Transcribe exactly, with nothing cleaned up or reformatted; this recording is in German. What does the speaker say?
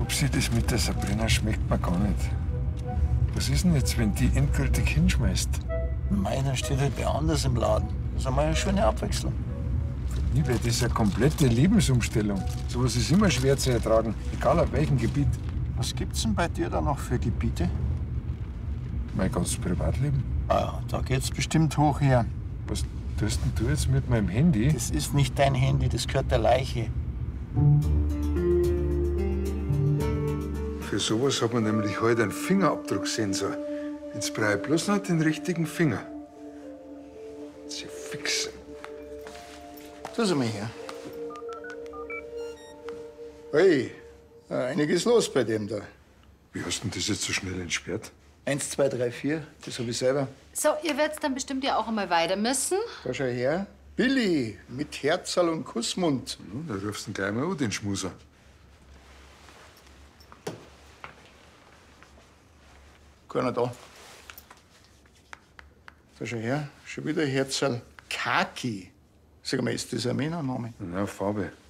Pupsi, das mit der Sabrina schmeckt mir gar nicht. Was ist denn jetzt, wenn die endgültig hinschmeißt? Mei, dann steht halt wer anders im Laden. Das ist einmal eine schöne Abwechslung. Für mich wäre das eine komplette Lebensumstellung. Sowas ist immer schwer zu ertragen, egal auf welchem Gebiet. Was gibt's denn bei dir da noch für Gebiete? Mein ganzes Privatleben. Ah ja, da geht's bestimmt hoch her. Was tust denn du jetzt mit meinem Handy? Das ist nicht dein Handy, das gehört der Leiche. Für sowas hat man nämlich heute einen Fingerabdrucksensor. Jetzt brauche ich bloß noch den richtigen Finger. Sie fix. Tu sie mal her. Hey, einiges los bei dem da. Wie hast du denn das jetzt so schnell entsperrt? Eins, zwei, drei, vier, das hab ich selber. So, ihr werdet dann bestimmt ja auch einmal weiter müssen. Da schau her. Billy, mit Herzl und Kussmund. Ja, da rufst du ihn gleich mal an, den Schmuser. Keiner da. Da schau her, schon wieder Herzl. Kaki. Sag mal, ist das ein Männername? Na, Farbe.